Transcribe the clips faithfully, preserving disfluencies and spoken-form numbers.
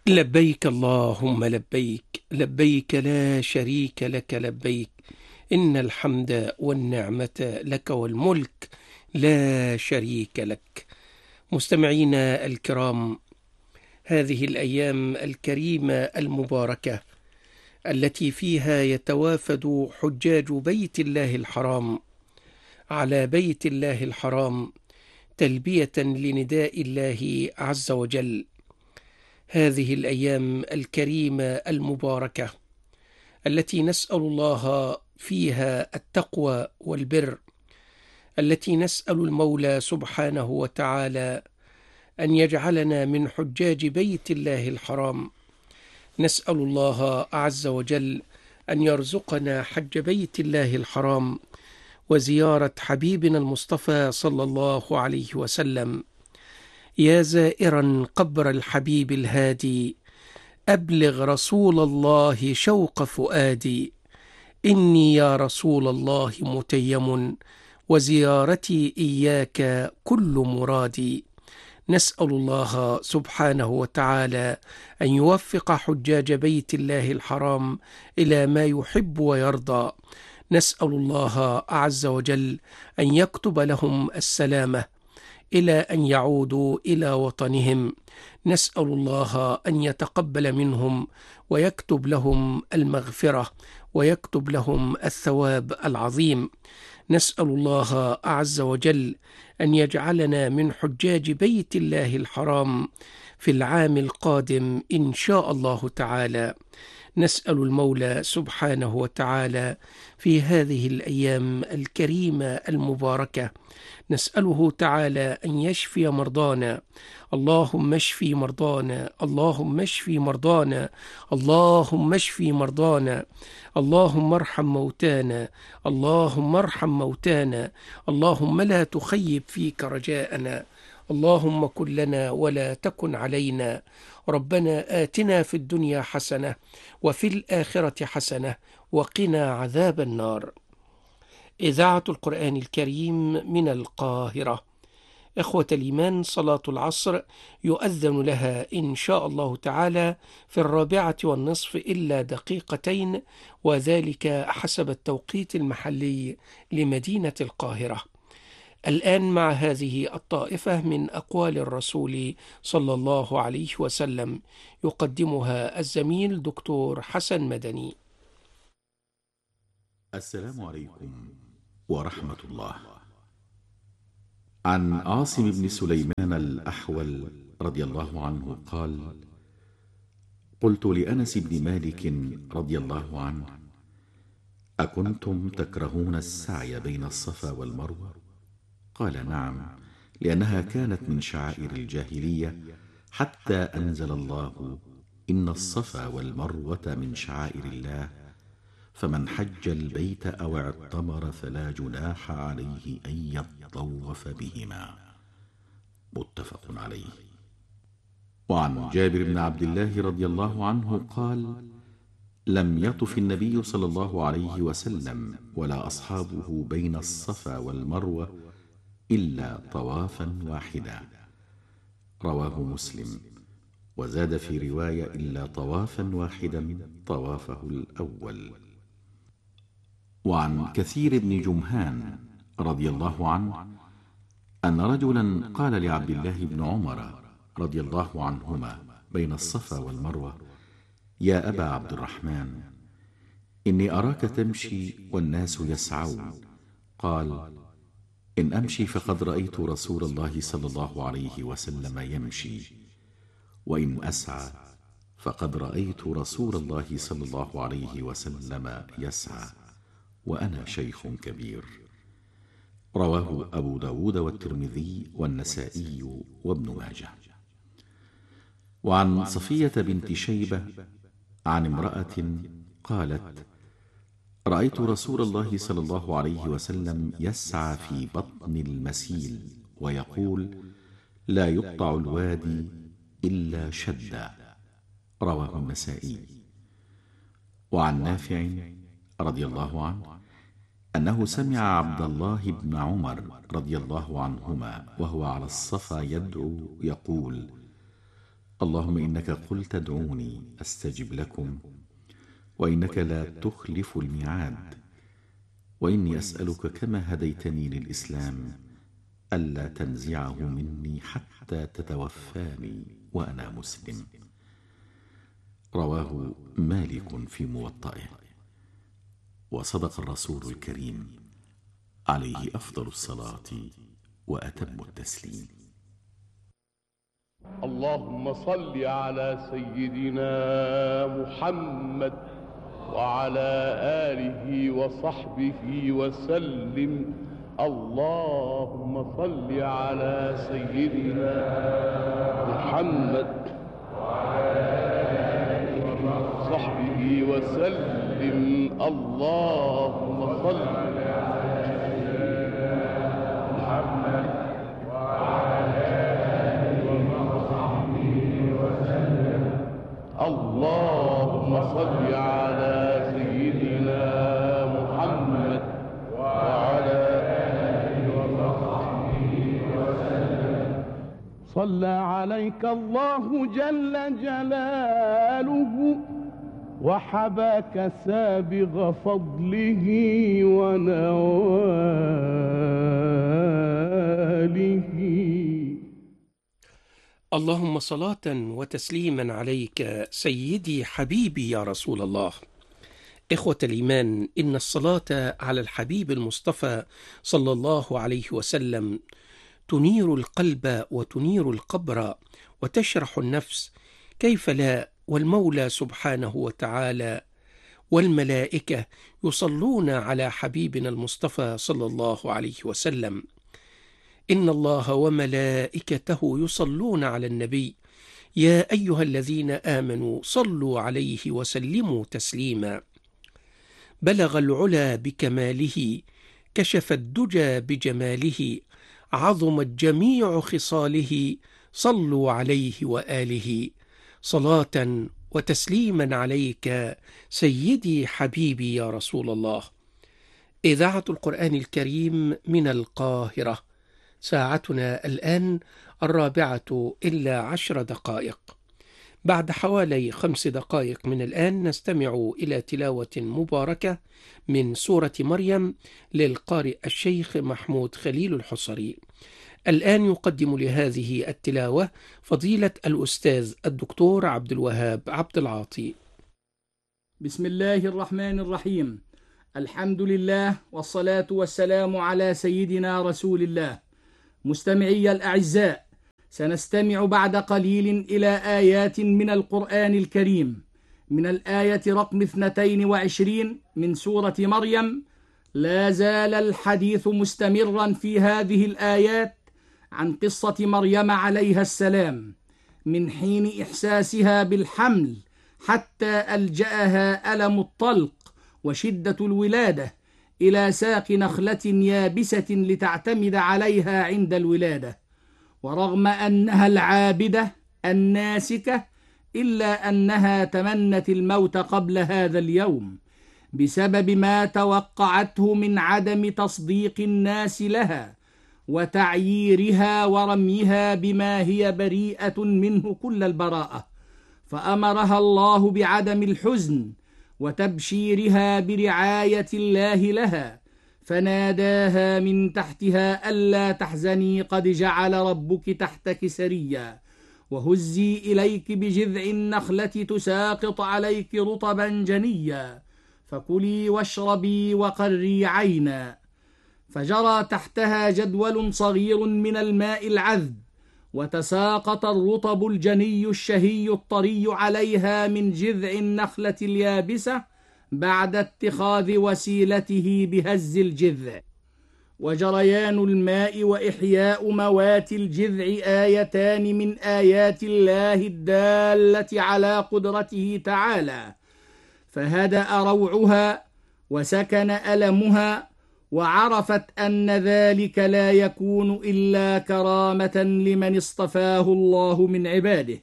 لبيك اللهم لبيك، لبيك لا شريك لك لبيك، إن الحمد والنعمة لك والملك لا شريك لك. مستمعينا الكرام، هذه الأيام الكريمة المباركة التي فيها يتوافد حجاج بيت الله الحرام على بيت الله الحرام تلبية لنداء الله عز وجل، هذه الأيام الكريمة المباركة التي نسأل الله فيها التقوى والبر، التي نسأل المولى سبحانه وتعالى أن يجعلنا من حجاج بيت الله الحرام. نسأل الله عز وجل أن يرزقنا حج بيت الله الحرام وزيارة حبيبنا المصطفى صلى الله عليه وسلم. يا زائرا قبر الحبيب الهادي، أبلغ رسول الله شوق فؤادي، إني يا رسول الله متيم، وزيارتي إياك كل مرادي. نسأل الله سبحانه وتعالى أن يوفق حجاج بيت الله الحرام إلى ما يحب ويرضى. نسأل الله عز وجل أن يكتب لهم السلامة إلى أن يعودوا إلى وطنهم. نسأل الله أن يتقبل منهم ويكتب لهم المغفرة ويكتب لهم الثواب العظيم. نسأل الله عز وجل أن يجعلنا من حجاج بيت الله الحرام في العام القادم إن شاء الله تعالى. نسأل المولى سبحانه وتعالى في هذه الأيام الكريمة المباركة، نسأله تعالى أن يشفي مرضانا. اللهم اشفي مرضانا، اللهم اشفي مرضانا، اللهم اشفي مرضانا، اللهم ارحم موتانا، اللهم ارحم موتانا، اللهم لا تخيب فيك رجاءنا، اللهم كن لنا ولا تكن علينا. ربنا آتنا في الدنيا حسنة وفي الآخرة حسنة وقنا عذاب النار. إذاعة القرآن الكريم من القاهرة. إخوة الإيمان، صلاة العصر يؤذن لها إن شاء الله تعالى في الرابعة والنصف إلا دقيقتين، وذلك حسب التوقيت المحلي لمدينة القاهرة. الآن مع هذه الطائفة من أقوال الرسول صلى الله عليه وسلم، يقدمها الزميل دكتور حسن مدني. السلام عليكم ورحمة الله. عن عاصم بن سليمان الأحول رضي الله عنه قال: قلت لأنس بن مالك رضي الله عنه: أكنتم تكرهون السعي بين الصفا والمروة؟ قال: نعم، لأنها كانت من شعائر الجاهلية، حتى أنزل الله: إن الصفا والمروة من شعائر الله، فمن حج البيت أو اعتمر فلا جناح عليه أن يطوف بهما. متفق عليه. وعن جابر بن عبد الله رضي الله عنه قال: لم يطف النبي صلى الله عليه وسلم ولا أصحابه بين الصفا والمروة إلا طوافا واحدا. رواه مسلم، وزاد في رواية: إلا طوافا واحدا طوافه الأول. وعن كثير بن جمهان رضي الله عنه أن رجلا قال لعبد الله بن عمر رضي الله عنهما بين الصفا والمروة: يا أبا عبد الرحمن، إني أراك تمشي والناس يسعون. قال: إن أمشي فقد رأيت رسول الله صلى الله عليه وسلم يمشي، وإن أسعى فقد رأيت رسول الله صلى الله عليه وسلم يسعى، وأنا شيخ كبير. رواه أبو داود والترمذي والنسائي وابن ماجه. وعن صفية بنت شيبة عن امرأة قالت: رأيت رسول الله صلى الله عليه وسلم يسعى في بطن المسيل ويقول: لا يقطع الوادي إلا شدا. رواه النسائي. وعن نافع رضي الله عنه أنه سمع عبد الله بن عمر رضي الله عنهما وهو على الصفا يدعو يقول: اللهم إنك قلت ادعوني أستجب لكم، وإنك لا تخلف الميعاد، وإني أسألك كما هديتني للإسلام ألا تنزعه مني حتى تتوفاني وأنا مسلم. رواه مالك في موطئه. وصدق الرسول الكريم عليه أفضل الصلاة وأتم التسليم. اللهم صل على سيدنا محمد وعلى آله وصحبه وسلم. اللهم صل على سيدنا محمد وعلى آله وصحبه وسلم. اللهم صل على سيدنا محمد وعلى آله وصحبه وسلم. اللهم صل على سيدنا محمد وعلى آله وصحبه وسلم. صلى عليك الله جل جلاله وحباك سابغ فضله ونواله. اللهم صلاة وتسليما عليك سيدي حبيبي يا رسول الله. إخوة الإيمان، إن الصلاة على الحبيب المصطفى صلى الله عليه وسلم تنير القلب وتنير القبر وتشرح النفس، كيف لا، والمولى سبحانه وتعالى والملائكة يصلون على حبيبنا المصطفى صلى الله عليه وسلم. إن الله وملائكته يصلون على النبي يا أيها الذين آمنوا صلوا عليه وسلموا تسليما. بلغ العلا بكماله، كشف الدجى بجماله، عظمت جميع خصاله، صلوا عليه وآله. صلاة وتسليما عليك سيدي حبيبي يا رسول الله. إذاعة القرآن الكريم من القاهرة. ساعتنا الآن الرابعة إلا عشر دقائق. بعد حوالي خمس دقائق من الآن نستمع إلى تلاوة مباركة من سورة مريم للقارئ الشيخ محمود خليل الحصري. الآن يقدم لهذه التلاوة فضيلة الأستاذ الدكتور عبد الوهاب عبد العاطي. بسم الله الرحمن الرحيم. الحمد لله والصلاة والسلام على سيدنا رسول الله. مستمعي الأعزاء، سنستمع بعد قليل إلى آيات من القرآن الكريم، من الآية رقم اثنتين وعشرين من سورة مريم. لا زال الحديث مستمرا في هذه الآيات عن قصة مريم عليها السلام، من حين إحساسها بالحمل حتى ألجأها ألم الطلق وشدة الولادة إلى ساق نخلة يابسة لتعتمد عليها عند الولادة. ورغم أنها العابدة الناسكة، إلا أنها تمنت الموت قبل هذا اليوم بسبب ما توقعته من عدم تصديق الناس لها وتعييرها ورميها بما هي بريئة منه كل البراءة. فأمرها الله بعدم الحزن وتبشيرها برعاية الله لها، فناداها من تحتها ألا تحزني قد جعل ربك تحتك سريا، وهزي إليك بجذع النخلة تساقط عليك رطبا جنيا، فكلي واشربي وقري عينا. فجرى تحتها جدول صغير من الماء العذب، وتساقط الرطب الجني الشهي الطري عليها من جذع النخلة اليابسة بعد اتخاذ وسيلته بهز الجذع. وجريان الماء وإحياء موات الجذع آيتان من آيات الله الدالة على قدرته تعالى، فهدأ روعها وسكن ألمها، وعرفت أن ذلك لا يكون إلا كرامة لمن اصطفاه الله من عباده.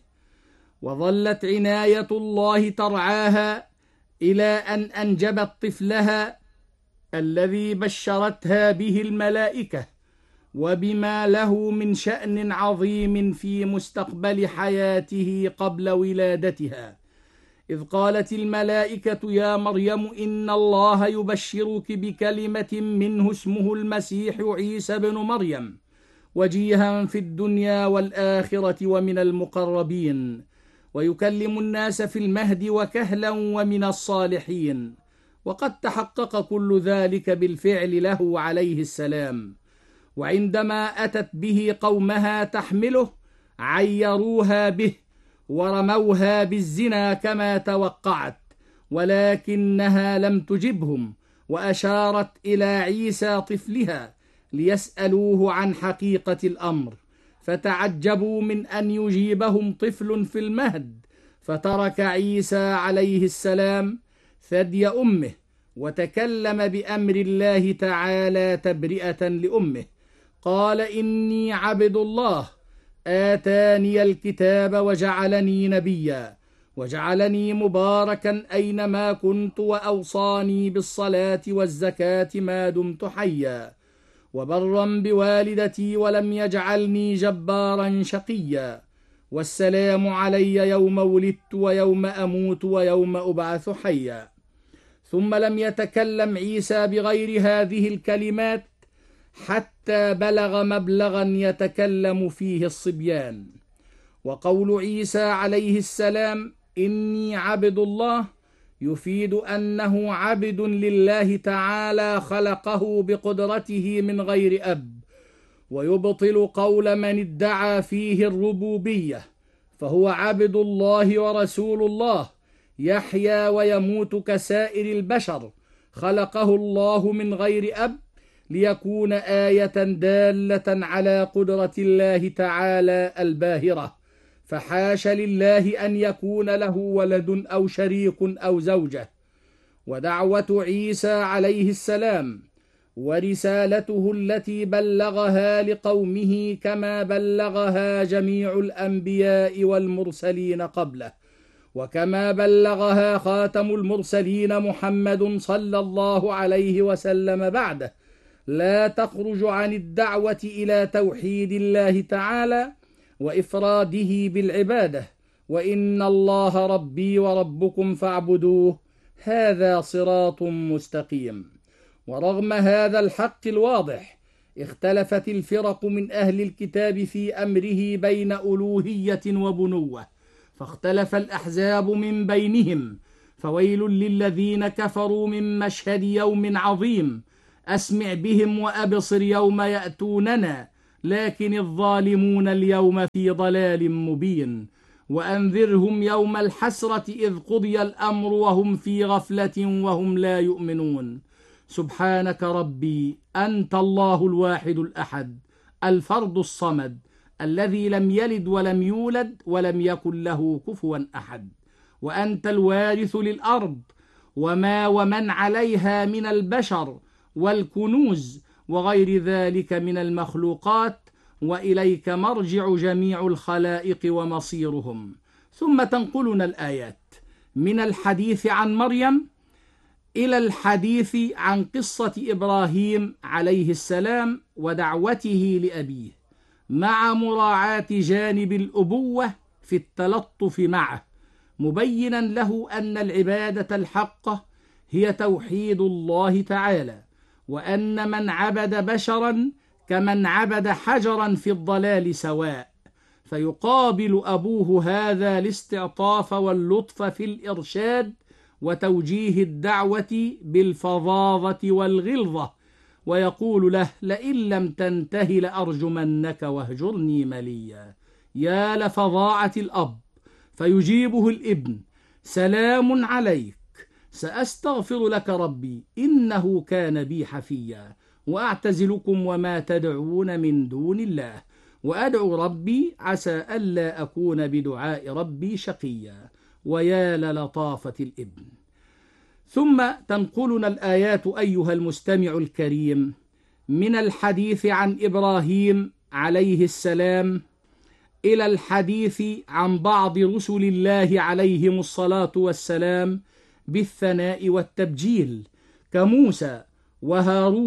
وظلت عناية الله ترعاها إلى أن أنجبت طفلها الذي بشرتها به الملائكة، وبما له من شأن عظيم في مستقبل حياته قبل ولادتها، إذ قالت الملائكة يا مريم إن الله يبشرك بكلمة منه اسمه المسيح عيسى بن مريم وجيها في الدنيا والآخرة ومن المقربين ويكلم الناس في المهد وكهلا ومن الصالحين. وقد تحقق كل ذلك بالفعل له عليه السلام. وعندما أتت به قومها تحمله عيروها به ورموها بالزنا كما توقعت، ولكنها لم تجبهم، وأشارت إلى عيسى طفلها ليسألوه عن حقيقة الأمر، فتعجبوا من أن يجيبهم طفل في المهد، فترك عيسى عليه السلام ثدي أمه وتكلم بأمر الله تعالى تبرئة لأمه. قال إني عبد الله آتاني الكتاب وجعلني نبيا وجعلني مباركا أينما كنت وأوصاني بالصلاة والزكاة ما دمت حيا وبرا بوالدتي ولم يجعلني جبارا شقيا والسلام علي يوم ولدت ويوم أموت ويوم أبعث حيا. ثم لم يتكلم عيسى بغير هذه الكلمات حتى بلغ مبلغا يتكلم فيه الصبيان. وقول عيسى عليه السلام إني عبد الله يفيد أنه عبد لله تعالى خلقه بقدرته من غير أب، ويبطل قول من ادعى فيه الربوبية، فهو عبد الله ورسول الله يحيا ويموت كسائر البشر، خلقه الله من غير أب ليكون آية دالة على قدرة الله تعالى الباهرة، فحاش لله أن يكون له ولد أو شريك أو زوجة. ودعوة عيسى عليه السلام ورسالته التي بلغها لقومه كما بلغها جميع الأنبياء والمرسلين قبله، وكما بلغها خاتم المرسلين محمد صلى الله عليه وسلم بعده، لا تخرج عن الدعوة إلى توحيد الله تعالى وإفراده بالعبادة، وإن الله ربي وربكم فاعبدوه هذا صراط مستقيم. ورغم هذا الحق الواضح اختلفت الفرق من أهل الكتاب في أمره بين ألوهية وبنوة، فاختلف الأحزاب من بينهم، فويل للذين كفروا من مشهد يوم عظيم أسمع بهم وأبصر يوم يأتوننا، لكن الظالمون اليوم في ضلال مبين. وأنذرهم يوم الحسرة إذ قضي الأمر وهم في غفلة وهم لا يؤمنون. سبحانك ربي أنت الله الواحد الأحد الفرد الصمد الذي لم يلد ولم يولد ولم يكن له كفوا أحد، وأنت الوارث للأرض وما ومن عليها من البشر والكنوز وغير ذلك من المخلوقات، وإليك مرجع جميع الخلائق ومصيرهم. ثم تنقلنا الآيات من الحديث عن مريم إلى الحديث عن قصة إبراهيم عليه السلام ودعوته لأبيه، مع مراعاة جانب الأبوة في التلطف معه، مبينا له أن العبادة الحقة هي توحيد الله تعالى، وأن من عبد بشرا كمن عبد حجرا في الضلال سواء، فيقابل أبوه هذا الاستعطاف واللطف في الإرشاد وتوجيه الدعوة بالفظاظة والغلظة، ويقول له لئن لم تنته لأرجمنك واهجرني مليا. يا لفظاعة الأب، فيجيبه الابن سلام عليك سأستغفر لك ربي إنه كان بي حفيا، وأعتزلكم وما تدعون من دون الله، وأدعو ربي عسى ألا أكون بدعاء ربي شقيا. ويا للطافة الابن. ثم تنقلنا الآيات أيها المستمع الكريم من الحديث عن إبراهيم عليه السلام إلى الحديث عن بعض رسل الله عليهم الصلاة والسلام بالثناء والتبجيل كموسى وهارون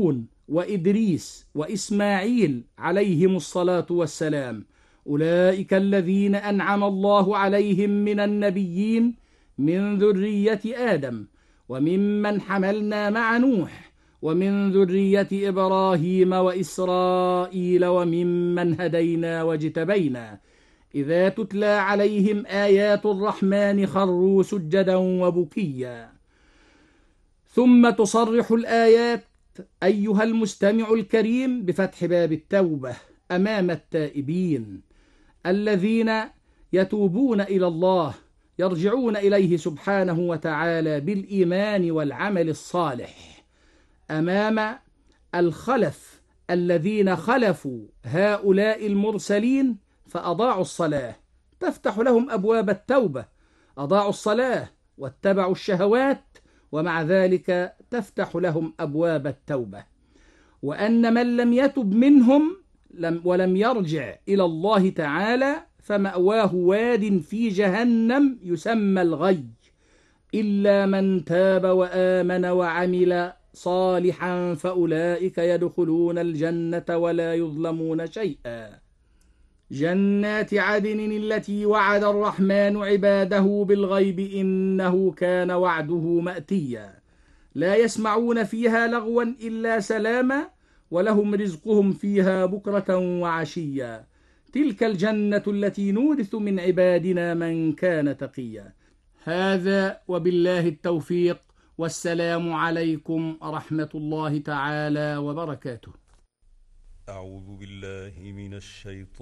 وإدريس وإسماعيل عليهم الصلاة والسلام، أولئك الذين أنعم الله عليهم من النبيين من ذرية آدم، وممن حملنا مع نوح، ومن ذرية إبراهيم وإسرائيل، وممن هدينا واجتبينا، إذا تتلى عليهم آيات الرحمن خروا سجدا وبكيا. ثم تصرح الآيات أيها المستمع الكريم بفتح باب التوبة أمام التائبين الذين يتوبون إلى الله، يرجعون إليه سبحانه وتعالى بالإيمان والعمل الصالح، أمام الخلف الذين خلفوا هؤلاء المرسلين فأضاعوا الصلاة، تفتح لهم أبواب التوبة، أضاعوا الصلاة واتبعوا الشهوات، ومع ذلك تفتح لهم أبواب التوبة. وأن من لم يتب منهم لم ولم يرجع إلى الله تعالى فمأواه واد في جهنم يسمى الغي، إلا من تاب وآمن وعمل صالحا فأولئك يدخلون الجنة ولا يظلمون شيئا. جنات عدن التي وعد الرحمن عباده بالغيب إنه كان وعده مأتيا، لا يسمعون فيها لغوا إلا سلاما، ولهم رزقهم فيها بكرة وعشيا، تلك الجنة التي نورث من عبادنا من كان تقيا. هذا وبالله التوفيق، والسلام عليكم ورحمة الله تعالى وبركاته. أعوذ بالله من الشيطان